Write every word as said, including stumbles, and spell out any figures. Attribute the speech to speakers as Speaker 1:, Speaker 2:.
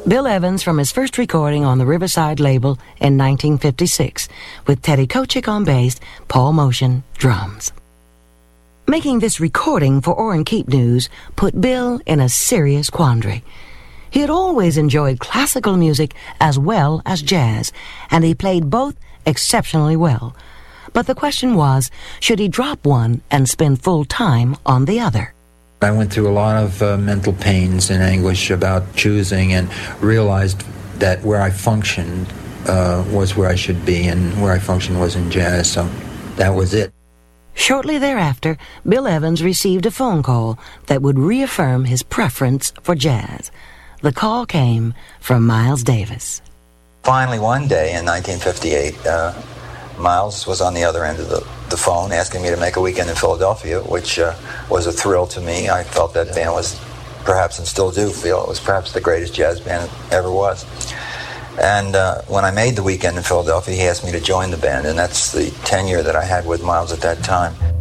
Speaker 1: Bill Evans from his first recording on the Riverside label in nineteen fifty-six, with Teddy Kochick on bass, Paul Motion drums. Making this recording for Orrin Keep News put Bill in a serious quandary. He had always enjoyed classical music as well as jazz, and he played both exceptionally well. But the question was, should he drop one and spend full time on the other?
Speaker 2: I went through a lot of uh, mental pains and anguish about choosing, and realized that where I functioned uh, was where I should be, and where I functioned was in jazz, so that was it.
Speaker 1: Shortly thereafter, Bill Evans received a phone call that would reaffirm his preference for jazz. The call came from Miles Davis.
Speaker 3: Finally, one day in nineteen fifty-eight, uh, Miles was on the other end of the, the phone asking me to make a weekend in Philadelphia, which uh, was a thrill to me. I felt that band was perhaps, and still do feel, it was perhaps the greatest jazz band ever was. And uh, when I made the weekend in Philadelphia, he asked me to join the band, and that's the tenure that I had with Miles at that time.